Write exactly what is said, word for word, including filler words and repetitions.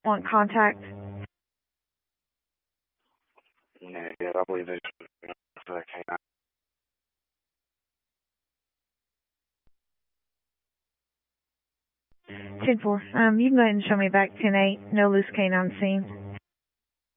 want contact? Yeah, yeah, I believe they should for that canine. ten four. Um, you can go ahead and show me back ten eight. No loose canine seen.